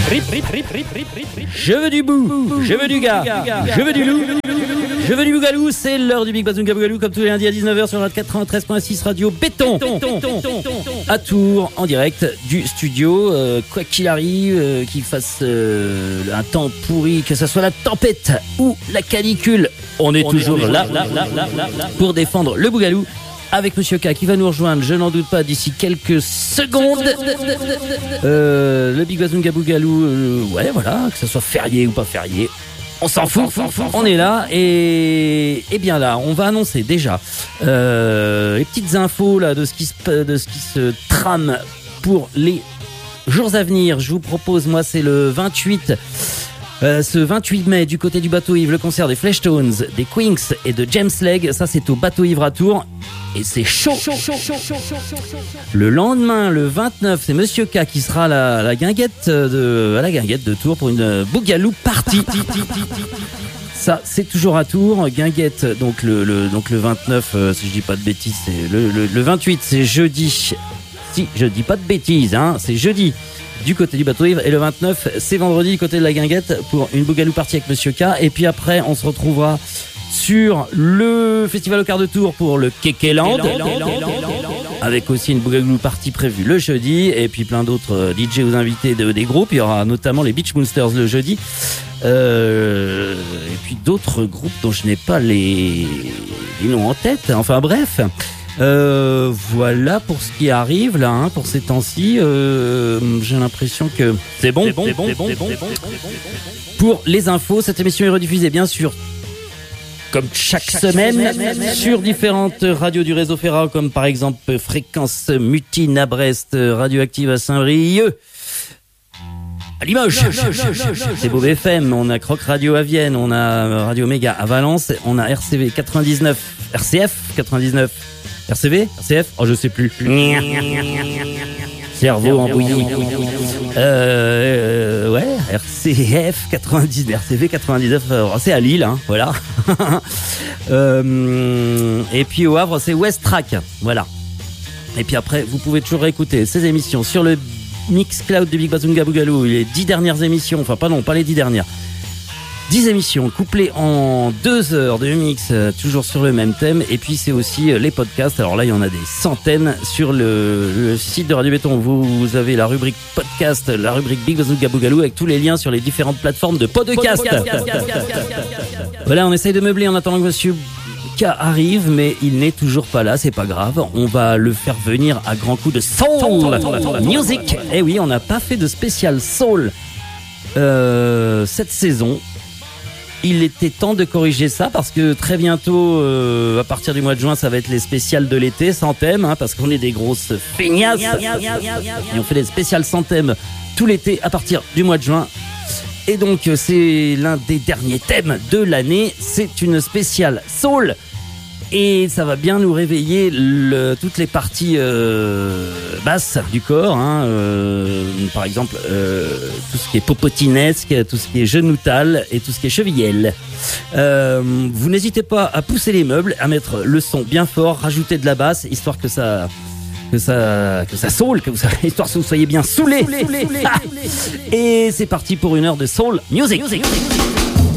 Je veux du bout, je veux du gars, je veux du loup, je veux du bougalou. C'est l'heure du Big Bazooka Bougalou, comme tous les lundis à 19h sur la 93.6 Radio Béton. À Tours, en direct du studio. Quoi qu'il arrive, qu'il fasse un temps pourri, que ce soit la tempête ou la canicule, on est toujours là pour défendre le bougalou. Avec Monsieur K qui va nous rejoindre, je n'en doute pas, d'ici quelques secondes. Le Big Bazooka Bougalou, ouais, voilà, que ce soit férié ou pas férié, on s'en fout, on est là. Et bien là, on va annoncer déjà les petites infos là de ce qui se trame pour les jours à venir. Je vous propose, moi, c'est le 28. Ce 28 mai, du côté du Bateau Ivre, le concert des Fleshtones, des Quinks et de James Legge. Ça, c'est au Bateau Ivre à Tours. Et c'est chaud. Le lendemain, le 29, c'est Monsieur K qui sera à la guinguette de Tours pour une Bougalou party. Ça, c'est toujours à Tours, guinguette. Donc le 29, si je dis pas de bêtises, c'est le 28, c'est jeudi. Si je dis pas de bêtises, hein, c'est jeudi. Du côté du Bateau Ivre, et le 29 c'est vendredi du côté de la guinguette pour une Bougalou party avec Monsieur K. Et puis après on se retrouvera sur le festival au quart de tour pour le Kekeland avec aussi une Bougalou party prévue le jeudi, et puis plein d'autres DJ aux invités des groupes. Il y aura notamment les Beach Monsters le jeudi, et puis d'autres groupes dont je n'ai pas les noms en tête, enfin bref. Voilà pour ce qui arrive là, hein, pour ces temps-ci. J'ai l'impression que c'est bon. Pour les infos, cette émission est rediffusée bien sûr, comme chaque semaine, sur différentes radios du réseau Ferra, comme par exemple Fréquence Mutine à Brest, Radioactive à Saint-Brieuc, à Limoges, c'est Beau FM, on a Croc Radio à Vienne, on a Radio Méga à Valence, on a RCF 99, RCV, RCF, oh je sais plus. Cerveau en bouillie. Ouais, RCF 99, RCV 99, c'est à Lille, hein, voilà. Et puis au Havre, c'est West Track, voilà. Et puis après, vous pouvez toujours écouter ces émissions sur le Mixcloud du Big Bazooka Bougalou, les 10 dernières émissions, enfin pas les 10 dernières. 10 émissions couplées en 2 heures de mix, toujours sur le même thème. Et puis c'est aussi les podcasts. Alors là, il y en a des centaines sur le site de Radio Béton. Vous avez la rubrique podcast, la rubrique Big Bazooka Bougalou, avec tous les liens sur les différentes plateformes de podcast. Voilà, on essaye de meubler en attendant que Monsieur K arrive, mais il n'est toujours pas là. C'est pas grave, on va le faire venir à grands coups de soul music. Eh oui, on n'a pas fait de spécial soul cette saison. Il était temps de corriger ça, parce que très bientôt, à partir du mois de juin, ça va être les spéciales de l'été sans thème, hein, parce qu'on est des grosses feignasses. Et on fait des spéciales sans thème tout l'été à partir du mois de juin. Et donc c'est l'un des derniers thèmes de l'année. C'est une spéciale soul. Et ça va bien nous réveiller toutes les parties basses du corps, hein, par exemple tout ce qui est popotinesque, tout ce qui est genoutal et tout ce qui est chevillel. Vous n'hésitez pas à pousser les meubles, à mettre le son bien fort, rajouter de la basse, histoire que ça soul, histoire que vous soyez bien saoulés. Et c'est parti pour une heure de soul music.